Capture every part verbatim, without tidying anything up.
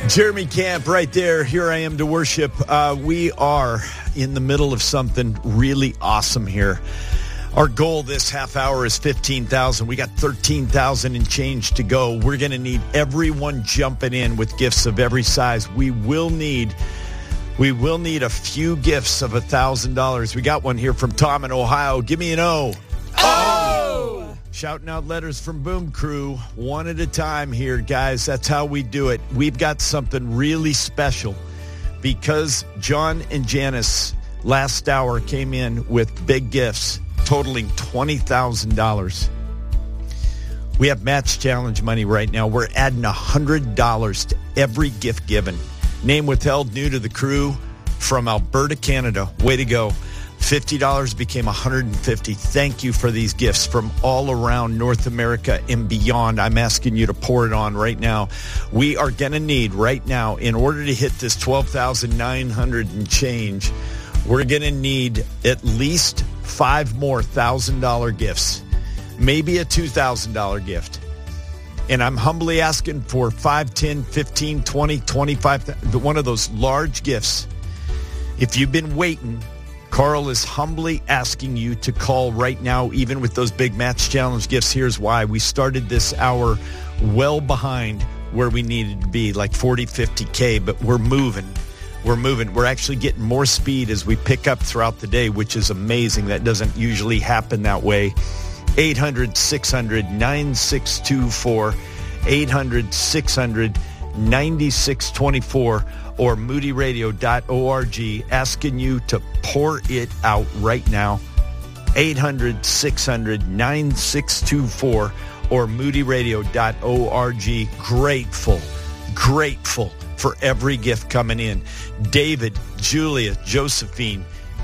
Jeremy Camp right there. Here I am to worship. Uh, we are in the middle of something really awesome here. Our goal this half hour is fifteen thousand. We got thirteen thousand and change to go. We're going to need everyone jumping in with gifts of every size. We will need we will need a few gifts of one thousand dollars. We got one here from Tom in Ohio. Give me an O. Oh! Shouting out letters from Boom Crew, one at a time here, guys. That's how we do it. We've got something really special because John and Janice last hour came in with big gifts totaling twenty thousand dollars. We have Match Challenge money right now. We're adding one hundred dollars to every gift given. Name withheld, new to the crew, from Alberta, Canada. Way to go. fifty dollars became one hundred fifty dollars. Thank you for these gifts from all around North America and beyond. I'm asking you to pour it on right now. We are going to need right now, in order to hit this twelve thousand nine hundred and change, we're going to need at least five more one thousand dollars gifts, maybe a two thousand dollars gift. And I'm humbly asking for five, ten, fifteen, twenty, twenty-five, one of those large gifts. If you've been waiting, Carl is humbly asking you to call right now, even with those big Match Challenge gifts. Here's why. We started this hour well behind where we needed to be, like forty, fifty K, but we're moving. We're moving. We're actually getting more speed as we pick up throughout the day, which is amazing. That doesn't usually happen that way. eight hundred, six hundred, nine six two four, eight hundred, six hundred, nine six two four, or moody radio dot org, asking you to pour it out right now. eight hundred, six hundred, nine six two four, or moody radio dot org. Grateful, grateful for every gift coming in. David, Julia, Josephine,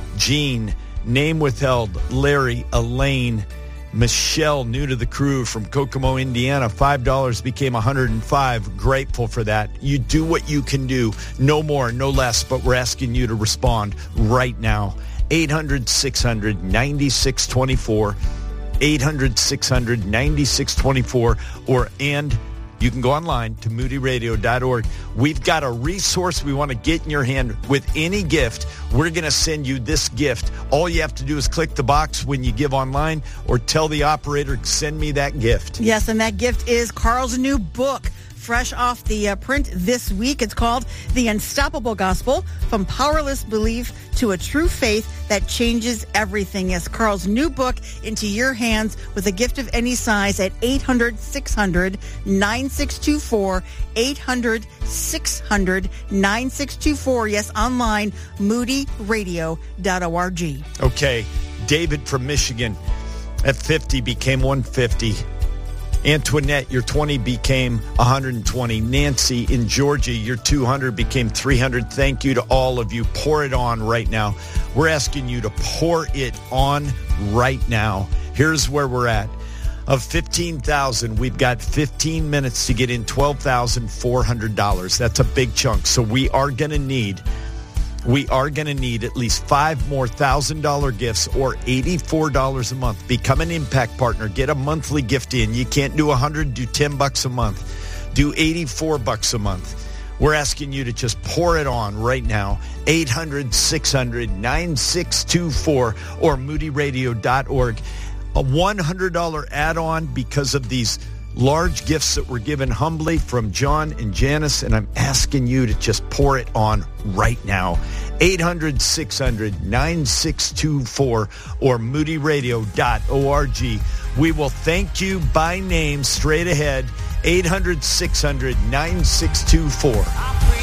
Jean, name withheld, Larry, Elaine, Michelle, new to the crew from Kokomo, Indiana. five dollars became one hundred five. Grateful for that. You do what you can do. No more, no less, but we're asking you to respond right now. eight hundred, six hundred, nine six two four. eight hundred, six hundred, nine six two four. Or, and you can go online to moody radio dot org. We've got a resource we want to get in your hand with any gift. We're going to send you this gift. All you have to do is click the box when you give online or tell the operator, send me that gift. Yes, and that gift is Carl's new book, fresh off the uh, print this week. It's called The Unstoppable Gospel, From Powerless Belief to a True Faith That Changes Everything. Yes, Carl's new book into your hands with a gift of any size at eight hundred, six hundred, nine six two four, eight hundred, six hundred, nine six two four. Yes, online, moody radio dot org. Okay, David from Michigan at fifty became one hundred fifty. Antoinette, your twenty became one hundred twenty. Nancy in Georgia, your two hundred became three hundred. Thank you to all of you. Pour it on right now. We're asking you to pour it on right now. Here's where we're at. Of fifteen thousand, we've got fifteen minutes to get in twelve thousand four hundred dollars. That's a big chunk. So we are going to need We are going to need at least five more one thousand dollars gifts or eighty-four dollars a month. Become an Impact Partner. Get a monthly gift in. You can't do one hundred, do ten bucks a month. Do eighty-four bucks a month. We're asking you to just pour it on right now. eight hundred, six hundred, nine six two four or moody radio dot org. A one hundred dollars add-on because of these large gifts that were given humbly from John and Janice, and I'm asking you to just pour it on right now. eight hundred, six hundred, nine six two four or moody radio dot org. We will thank you by name straight ahead. eight hundred, six hundred, nine six two four.